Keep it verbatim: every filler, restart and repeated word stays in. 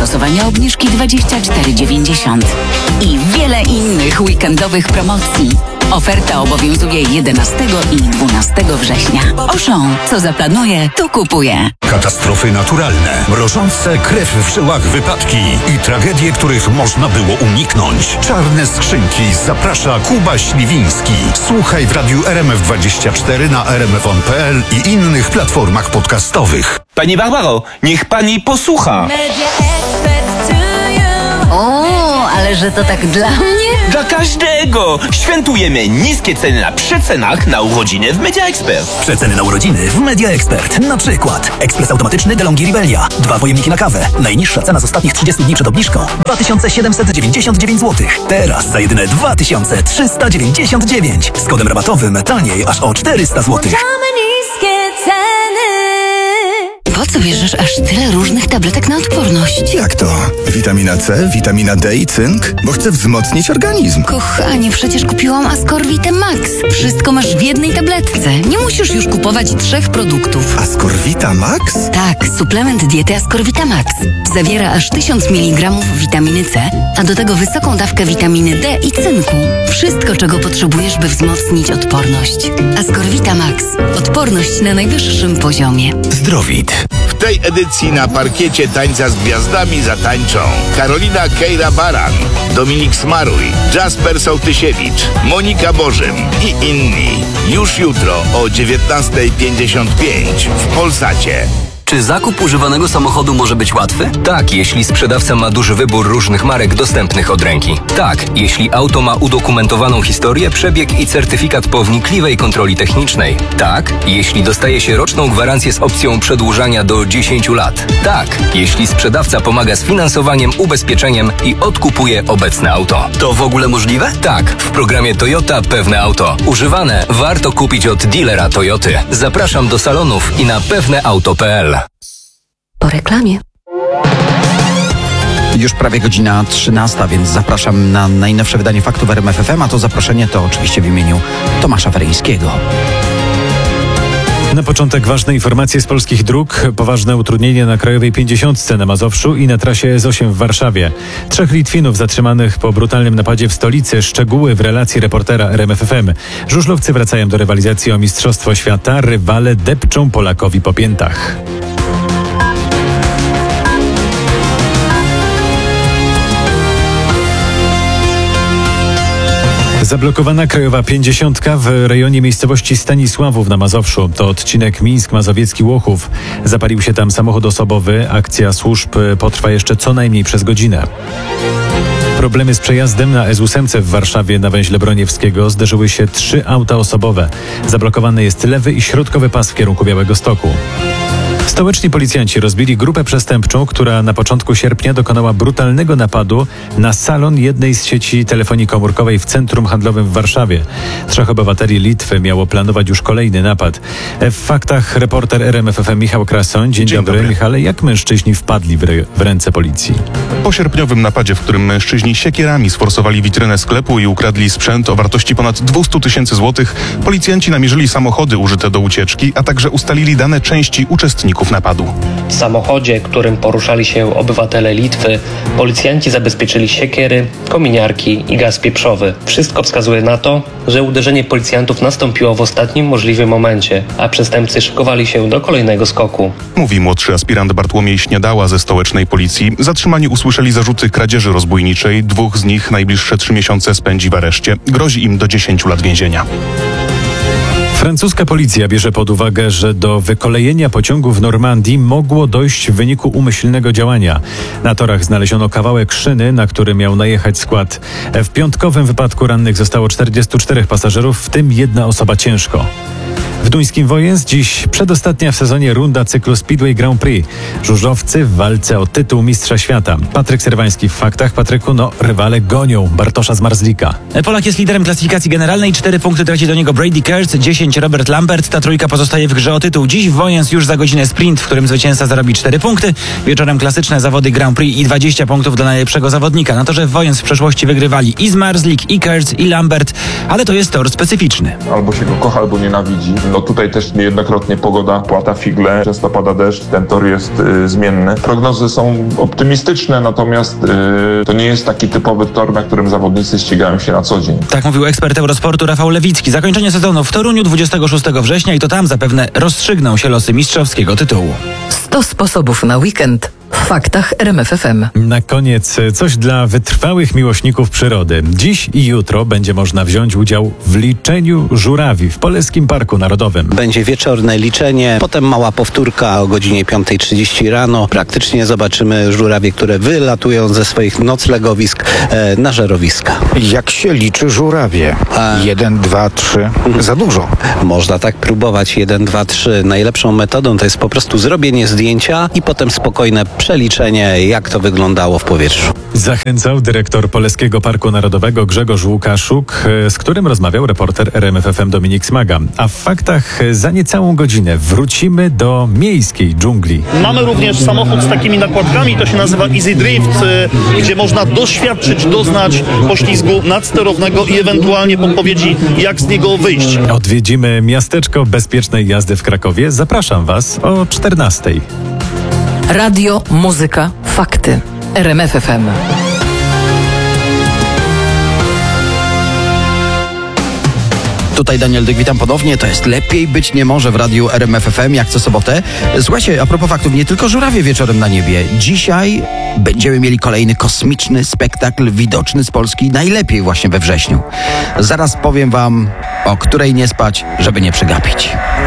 stosowania obniżki dwadzieścia cztery dziewięćdziesiąt. I wiele innych weekendowych promocji. Oferta obowiązuje jedenastego i dwunastego września. Auchan, co zaplanuje, to kupuje. Katastrofy naturalne, mrożące krew w żyłach wypadki i tragedie, których można było uniknąć. Czarne skrzynki zaprasza Kuba Śliwiński. Słuchaj w radiu R M F dwadzieścia cztery na r m f on kropka p l i innych platformach podcastowych. Pani Barbaro, niech pani posłucha. O, ale że to tak dla mnie? Dla każdego! Świętujemy niskie ceny na przecenach na urodziny w Media Expert. Przeceny na urodziny w Media Expert. Na przykład ekspres automatyczny DeLonghi Ribelia. Dwa pojemniki na kawę. Najniższa cena z ostatnich trzydziestu dni przed obniżką. dwa tysiące siedemset dziewięćdziesiąt dziewięć złotych. Teraz za jedyne dwa tysiące trzysta dziewięćdziesiąt dziewięć. Z kodem rabatowym taniej aż o czterysta złotych. Po co bierzesz aż tyle różnych tabletek na odporność? Jak to? Witamina C, witamina D i cynk? Bo chcę wzmocnić organizm. Kochanie, przecież kupiłam Ascorvitę Max. Wszystko masz w jednej tabletce. Nie musisz już kupować trzech produktów. Ascorvita Max? Tak, suplement diety Ascorvita Max. Zawiera aż tysiąc miligramów witaminy C, a do tego wysoką dawkę witaminy D i cynku. Wszystko, czego potrzebujesz, by wzmocnić odporność. Ascorvita Max. Odporność na najwyższym poziomie. Zdrowit. W tej edycji na parkiecie Tańca z Gwiazdami zatańczą Karolina Kejra-Baran, Dominik Smaruj, Jasper Sołtysiewicz, Monika Bożym i inni. Już jutro o dziewiętnasta pięćdziesiąt pięć w Polsacie. Czy zakup używanego samochodu może być łatwy? Tak, jeśli sprzedawca ma duży wybór różnych marek dostępnych od ręki. Tak, jeśli auto ma udokumentowaną historię, przebieg i certyfikat po wnikliwej kontroli technicznej. Tak, jeśli dostaje się roczną gwarancję z opcją przedłużania do dziesięciu lat. Tak, jeśli sprzedawca pomaga z finansowaniem, ubezpieczeniem i odkupuje obecne auto. To w ogóle możliwe? Tak, w programie Toyota Pewne Auto. Używane warto kupić od dealera Toyoty. Zapraszam do salonów i na pewneauto kropka p l. Po reklamie. Już prawie godzina trzynasta, więc zapraszam na najnowsze wydanie faktów R M F F M, a to zaproszenie to oczywiście w imieniu Tomasza Fereńskiego. Na początek ważne informacje z polskich dróg. Poważne utrudnienie na Krajowej pięćdziesiątce na Mazowszu i na trasie S osiem w Warszawie. Trzech Litwinów zatrzymanych po brutalnym napadzie w stolicy. Szczegóły w relacji reportera R M F F M. Żużlowcy wracają do rywalizacji o Mistrzostwo Świata. Rywale depczą Polakowi po piętach. Zablokowana Krajowa pięćdziesiątka w rejonie miejscowości Stanisławów na Mazowszu. To odcinek Mińsk Mazowiecki-Łochów. Zapalił się tam samochód osobowy. Akcja służb potrwa jeszcze co najmniej przez godzinę. Problemy z przejazdem na S osiem w Warszawie na węźle Broniewskiego. Zderzyły się trzy auta osobowe. Zablokowany jest lewy i środkowy pas w kierunku Białegostoku. Stołeczni policjanci rozbili grupę przestępczą, która na początku sierpnia dokonała brutalnego napadu na salon jednej z sieci telefonii komórkowej w centrum handlowym w Warszawie. Trzech obywateli Litwy miało planować już kolejny napad. W faktach reporter R M F F M Michał Krasoń. Dzień, Dzień dobry. dobry. Michale, jak mężczyźni wpadli w, re- w ręce policji? Po sierpniowym napadzie, w którym mężczyźni siekierami sforsowali witrynę sklepu i ukradli sprzęt o wartości ponad dwieście tysięcy złotych, policjanci namierzyli samochody użyte do ucieczki, a także ustalili dane części uczestników napadu. W samochodzie, którym poruszali się obywatele Litwy, policjanci zabezpieczyli siekiery, kominiarki i gaz pieprzowy. Wszystko wskazuje na to, że uderzenie policjantów nastąpiło w ostatnim możliwym momencie, a przestępcy szykowali się do kolejnego skoku. Mówi młodszy aspirant Bartłomiej Śniadała ze stołecznej policji. Zatrzymani usłyszeli zarzuty kradzieży rozbójniczej. Dwóch z nich najbliższe trzy miesiące spędzi w areszcie. Grozi im do dziesięciu lat więzienia. Francuska policja bierze pod uwagę, że do wykolejenia pociągu w Normandii mogło dojść w wyniku umyślnego działania. Na torach znaleziono kawałek szyny, na który miał najechać skład. W piątkowym wypadku rannych zostało czterdziestu czterech pasażerów, w tym jedna osoba ciężko. W duńskim Wojens dziś przedostatnia w sezonie runda cyklu Speedway Grand Prix. Żużlowcy w walce o tytuł mistrza świata. Patryk Serwański w faktach. Patryku, no rywale gonią Bartosza z Marzlika. Polak jest liderem klasyfikacji generalnej. Cztery punkty traci do niego Brady Kurtz, dziesięć Robert Lambert. Ta trójka pozostaje w grze o tytuł. Dziś w Wojens już za godzinę sprint, w którym zwycięzca zarobi cztery punkty. Wieczorem klasyczne zawody Grand Prix i dwadzieścia punktów dla najlepszego zawodnika. Na torze w Wojens w przeszłości wygrywali i z Marzlik, i Kurtz, i Lambert, ale to jest tor specyficzny. Albo się go kocha, albo nienawidzi. No No tutaj też niejednokrotnie pogoda płata figle, często pada deszcz, ten tor jest y, zmienny. Prognozy są optymistyczne, natomiast y, to nie jest taki typowy tor, na którym zawodnicy ścigają się na co dzień. Tak mówił ekspert Eurosportu Rafał Lewicki. Zakończenie sezonu w Toruniu dwudziestego szóstego września i to tam zapewne rozstrzygną się losy mistrzowskiego tytułu. sto sposobów na weekend w faktach R M F F M. Na koniec coś dla wytrwałych miłośników przyrody. Dziś i jutro będzie można wziąć udział w liczeniu żurawi w Polskim Parku Narodowym. Będzie wieczorne liczenie, potem mała powtórka o godzinie piątej trzydzieści rano. Praktycznie zobaczymy żurawie, które wylatują ze swoich noclegowisk e, na żerowiska. Jak się liczy żurawie? Jeden, dwa, trzy. Za dużo. Można tak próbować. Jeden, dwa, trzy. Najlepszą metodą to jest po prostu zrobienie zdjęcia i potem spokojne przeliczenie, jak to wyglądało w powietrzu. Zachęcał dyrektor Polskiego Parku Narodowego Grzegorz Łukaszuk, z którym rozmawiał reporter R M F F M Dominik Smaga. A w faktach za niecałą godzinę wrócimy do miejskiej dżungli. Mamy również samochód z takimi nakładkami, to się nazywa Easy Drift, gdzie można doświadczyć, doznać poślizgu nadsterownego i ewentualnie podpowiedzi, jak z niego wyjść. Odwiedzimy miasteczko bezpiecznej jazdy w Krakowie. Zapraszam Was o czternastej. Radio, muzyka, fakty. R M F F M. Tutaj Daniel Dyk, witam ponownie. To jest Lepiej być nie może w radiu R M F F M, jak co sobotę. Słuchajcie, a propos faktów, nie tylko żurawie wieczorem na niebie. Dzisiaj będziemy mieli kolejny kosmiczny spektakl widoczny z Polski, najlepiej właśnie we wrześniu. Zaraz powiem wam, o której nie spać, żeby nie przegapić.